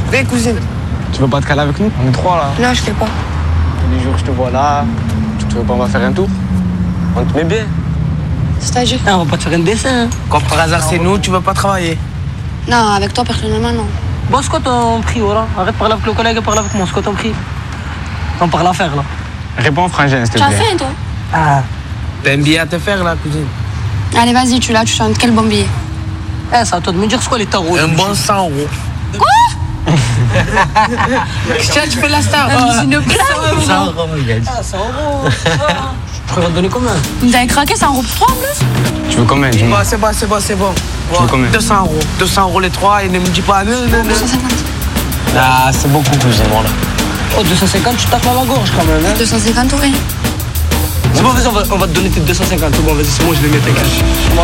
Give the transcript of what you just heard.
Viens, cousine. Tu veux pas te caler avec nous? On est 3 là. Non, je fais pas. Tous les jours, je te vois là. Tu veux pas, on va faire un tour? On te met bien. C'est-à-dire? Ah, on va pas te faire un dessin. Quand par hasard c'est nous, tu veux pas travailler. Non, avec toi, personnellement, non. Bon, c'est quoi ton prix, voilà? Arrête de parler avec le collègue et parle avec moi. C'est quoi ton prix? On parle à faire, là. Réponds, frangin, s'il te Tu as plaît. faim, toi? Ah. T'as un billet à te faire là, cousine. Allez, vas-y, tu l'as, tu chantes. Quel bon billet? Eh, c'est à toi de me dire c'est quoi les tarots. Un bon 100 €. Quoi? Tiens, tu fais la star. C'est une blague. 100 €, il a dit. Ah, 100 €. Je pourrais te donner combien? Vous avez craqué, c'est un groupe 3 en plus? Tu veux combien? Dis-moi. Bon, c'est bon, c'est bon, c'est bon. Tu veux combien? 200 €. 200 € les 3 et ne me dis pas non, non, non. 250. Ah, c'est beaucoup, cousin, voilà. Oh, 250, tu tapes à la gorge quand même, hein? 250, oui. C'est bon, vas-y, on va te donner tes 250. C'est bon, vas-y, c'est bon, je les mets, t'inquiète.